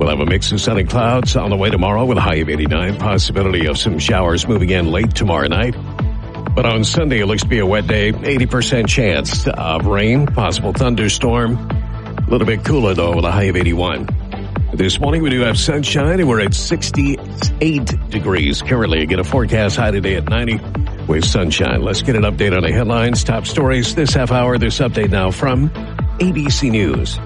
We'll have a mix of sun and clouds on the way tomorrow with a high of 89. Possibility of some showers moving in late tomorrow night. But on Sunday, it looks to be a wet day. 80% chance of rain, possible thunderstorm. A little bit cooler, though, with a high of 81. This morning, we do have sunshine, and we're at 68 degrees currently. Get a forecast high today at 90 with sunshine. Let's get an update on the headlines, top stories this half hour. This update now from ABC News.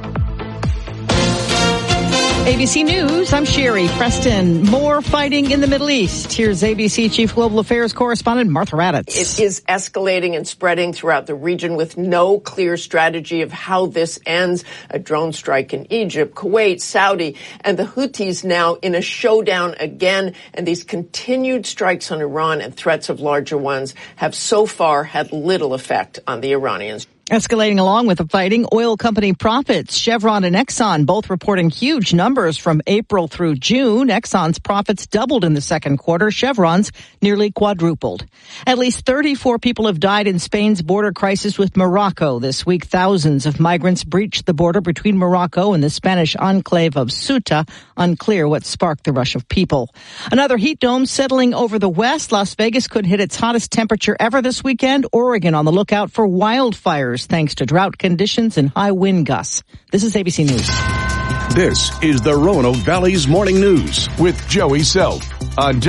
ABC News, I'm Sherry Preston. More fighting in the Middle East. Here's ABC Chief Global Affairs Correspondent Martha Raddatz. It is escalating and spreading throughout the region with no clear strategy of how this ends. A drone strike in Egypt, Kuwait, Saudi, and the Houthis now in a showdown again. And these continued strikes on Iran and threats of larger ones have so far had little effect on the Iranians. Escalating along with the fighting, oil company profits. Chevron and Exxon both reporting huge numbers from April through June. Exxon's profits doubled in the second quarter. Chevron's nearly quadrupled. At least 34 people have died in Spain's border crisis with Morocco. This week, thousands of migrants breached the border between Morocco and the Spanish enclave of Ceuta. Unclear what sparked the rush of people. Another heat dome settling over the west. Las Vegas could hit its hottest temperature ever this weekend. Oregon on the lookout for wildfires, thanks to drought conditions and high wind gusts. This is ABC News. This is the Roanoke Valley's Morning News with Joey Self on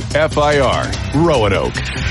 WFIR Roanoke.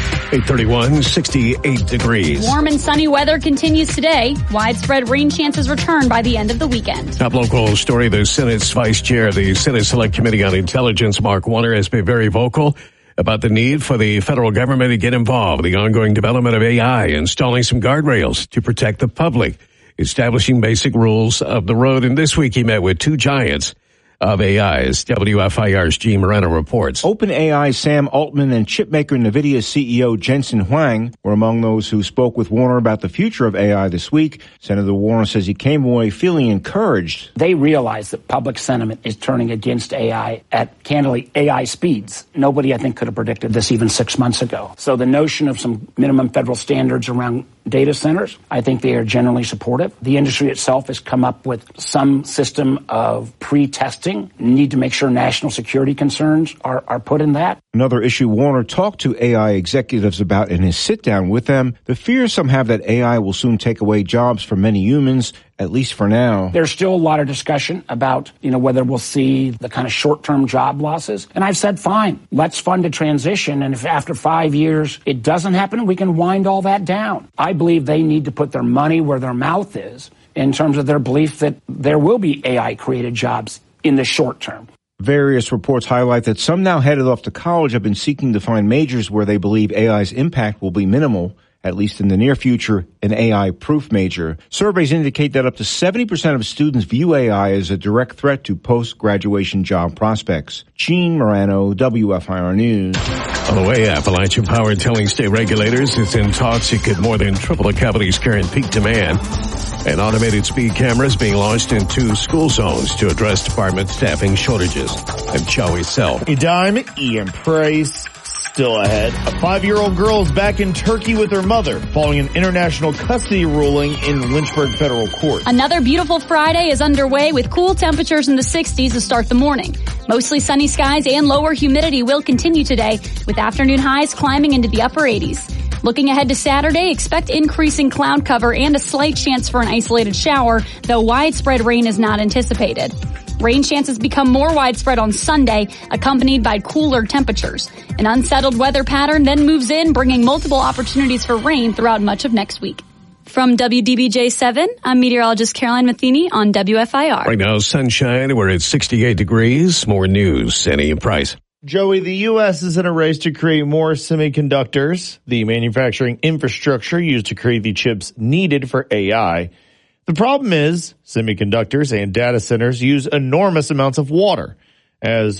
8:31, 68 degrees. Warm and sunny weather continues today. Widespread rain chances return by the end of the weekend. Top local story, the Senate's Vice Chair of the Senate Select Committee on Intelligence, Mark Warner, has been very vocal about the need for the federal government to get involved in the ongoing development of AI, installing some guardrails to protect the public, establishing basic rules of the road. And this week he met with two giants of AI, as WFIR's Gene Moreno reports. OpenAI's Sam Altman and chipmaker NVIDIA CEO Jensen Huang were among those who spoke with Warner about the future of AI this week. Senator Warner says he came away feeling encouraged. They realize that public sentiment is turning against AI at, candidly, AI speeds. Nobody, I think, could have predicted this even 6 months ago. So the notion of some minimum federal standards around data centers, I think they are generally supportive. The industry itself has come up with some system of pre-testing. Need to make sure national security concerns are put in that. Another issue Warner talked to AI executives about in his sit-down with them, the fear some have that AI will soon take away jobs from many humans, at least for now. There's still a lot of discussion about, whether we'll see the kind of short-term job losses. And I've said, fine, let's fund a transition. And if after 5 years it doesn't happen, we can wind all that down. I believe they need to put their money where their mouth is in terms of their belief that there will be AI-created jobs in the short term. Various reports highlight that some now headed off to college have been seeking to find majors where they believe AI's impact will be minimal, at least in the near future, an AI-proof major. Surveys indicate that up to 70% of students view AI as a direct threat to post-graduation job prospects. Gene Moreno, WFIR News. On the way, Appalachian Power telling state regulators it's in talks it could more than triple the company's current peak demand. And automated speed cameras being launched in 2 school zones to address department staffing shortages. And Joey Self. A dime, Ian Price. Still ahead. A 5-year-old girl is back in Turkey with her mother following an international custody ruling in Lynchburg Federal Court. Another beautiful Friday is underway with cool temperatures in the 60s to start the morning. Mostly sunny skies and lower humidity will continue today, with afternoon highs climbing into the upper 80s. Looking ahead to Saturday, expect increasing cloud cover and a slight chance for an isolated shower, though widespread rain is not anticipated. Rain chances become more widespread on Sunday, accompanied by cooler temperatures. An unsettled weather pattern then moves in, bringing multiple opportunities for rain throughout much of next week. From WDBJ7, I'm meteorologist Caroline Matheny on WFIR. Right now, sunshine. We're at 68 degrees. More news. Sandy and Price. Joey, the U.S. is in a race to create more semiconductors, the manufacturing infrastructure used to create the chips needed for AI. The problem is semiconductors and data centers use enormous amounts of water. As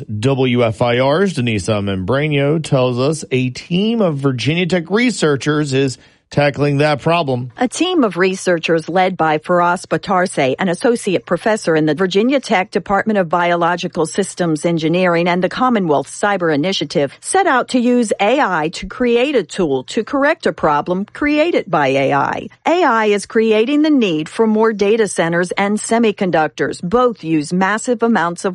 WFIR's Denisa Membrano tells us, a team of Virginia Tech researchers is tackling that problem. A team of researchers led by Firas Batarse, an associate professor in the Virginia Tech Department of Biological Systems Engineering and the Commonwealth Cyber Initiative, set out to use AI to create a tool to correct a problem created by AI. AI is creating the need for more data centers and semiconductors. Both use massive amounts of